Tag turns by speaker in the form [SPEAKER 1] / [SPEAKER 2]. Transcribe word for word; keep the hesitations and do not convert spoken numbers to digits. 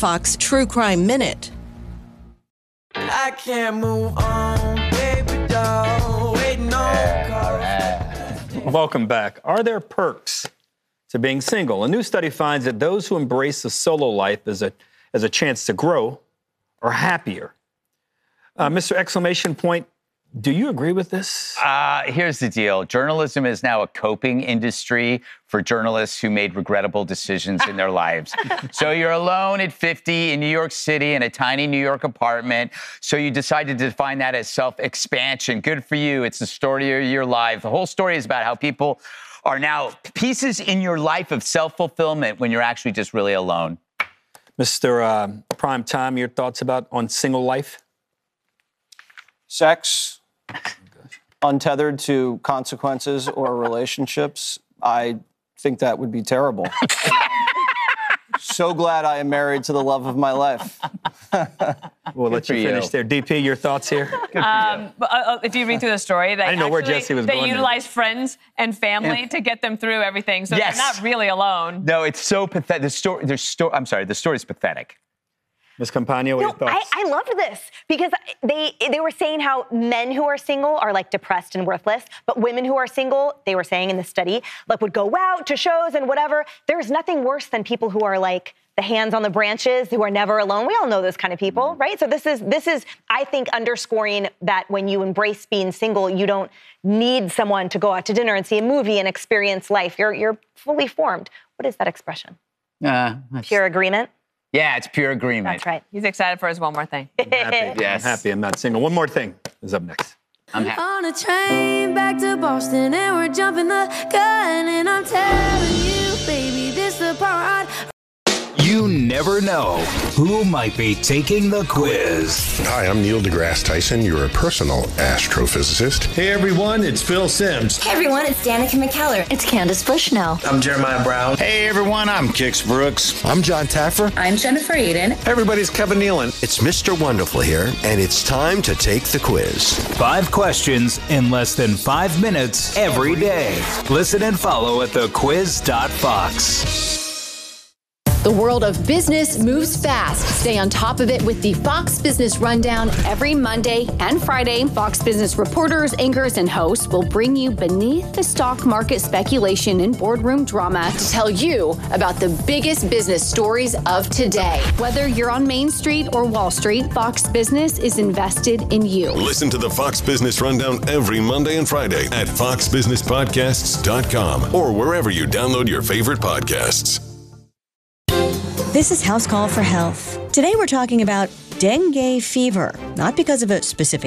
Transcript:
[SPEAKER 1] Fox True Crime Minute.
[SPEAKER 2] I can't move on, baby doll, waiting on calls.
[SPEAKER 3] Welcome back. Are there perks to being single? A new study finds that those who embrace a solo life as a, as a chance to grow are happier. Uh, Mister Exclamation Point, do you agree with this?
[SPEAKER 4] Uh, here's the deal. Journalism is now a coping industry for journalists who made regrettable decisions in their lives. So you're alone at fifty in New York City in a tiny New York apartment. So you decided to define that as self-expansion. Good for you. It's the story of your life. The whole story is about how people are now pieces in your life of self-fulfillment when you're actually just really alone.
[SPEAKER 3] Mister Uh, Prime Time, your thoughts about on single life?
[SPEAKER 5] Sex, untethered to consequences or relationships, I think that would be terrible. So glad I am married to the love of my life.
[SPEAKER 3] We'll let you finish there. D P, your thoughts here?
[SPEAKER 6] Good for um, you. But, uh, if you read through the story, they
[SPEAKER 3] I didn't know
[SPEAKER 6] actually,
[SPEAKER 3] where Jesse was
[SPEAKER 6] they
[SPEAKER 3] going
[SPEAKER 6] utilize
[SPEAKER 3] there.
[SPEAKER 6] friends and family
[SPEAKER 4] Yeah.
[SPEAKER 6] to get them through everything, so
[SPEAKER 4] Yes.
[SPEAKER 6] they're not really alone.
[SPEAKER 4] No, it's so pathetic. The story, there's sto- I'm sorry, the story's pathetic.
[SPEAKER 3] Miz Campagna, what are
[SPEAKER 7] No,
[SPEAKER 3] your thoughts?
[SPEAKER 7] I, I loved this because they they were saying how men who are single are like depressed and worthless, but women who are single, they were saying in the study, like would go out to shows and whatever. There's nothing worse than people who are like the hands on the branches, who are never alone. We all know those kind of people, right? So this is this is I think underscoring that when you embrace being single, you don't need someone to go out to dinner and see a movie and experience life. You're you're fully formed. What is that expression?
[SPEAKER 4] Uh,
[SPEAKER 7] Pure agreement.
[SPEAKER 4] Yeah, it's pure agreement.
[SPEAKER 7] That's right.
[SPEAKER 6] He's excited for his one more thing.
[SPEAKER 3] I'm happy.
[SPEAKER 4] Yes.
[SPEAKER 3] I'm happy I'm not single. One more thing is up next.
[SPEAKER 4] I'm happy.
[SPEAKER 2] On a train back to Boston and we're jumping the gun and I'm telling you, baby, this the part.
[SPEAKER 8] You never know who might be taking the quiz.
[SPEAKER 9] Hi, I'm Neil deGrasse Tyson, your personal astrophysicist.
[SPEAKER 10] Hey everyone, it's Phil Simms.
[SPEAKER 11] Hey everyone, it's Danica McKellar.
[SPEAKER 12] It's Candace Bushnell.
[SPEAKER 10] I'm Jeremiah Brown.
[SPEAKER 13] Hey everyone, I'm Kix Brooks.
[SPEAKER 14] I'm John Taffer.
[SPEAKER 15] I'm Jennifer Aiden.
[SPEAKER 16] Hey everybody, it's Kevin Nealon.
[SPEAKER 17] It's Mister Wonderful here, and it's time to take the quiz.
[SPEAKER 8] Five questions in less than five minutes every day. Listen and follow at the quiz dot fox.
[SPEAKER 18] The world of business moves fast. Stay on top of it with the Fox Business Rundown every Monday and Friday. Fox Business reporters, anchors, and hosts will bring you beneath the stock market speculation and boardroom drama to tell you about the biggest business stories of today. Whether you're on Main Street or Wall Street, Fox Business is invested in you.
[SPEAKER 19] Listen to the Fox Business Rundown every Monday and Friday at fox business podcasts dot com or wherever you download your favorite podcasts.
[SPEAKER 20] This is House Call for Health. Today we're talking about dengue fever, not because of a specific